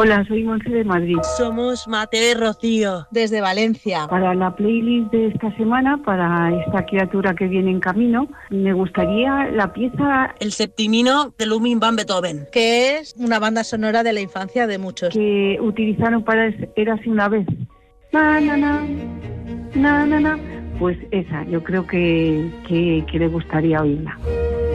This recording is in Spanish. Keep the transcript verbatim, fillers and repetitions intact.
Hola, soy Monse de Madrid. Somos Mateo y Rocío, desde Valencia. Para la playlist de esta semana, para esta criatura que viene en camino, me gustaría la pieza El Septimino de Ludwig van Beethoven, que es una banda sonora de la infancia de muchos, que utilizaron para Érase una vez. Na, na, na, na, na, na. Pues esa, yo creo que, que, que le gustaría oírla.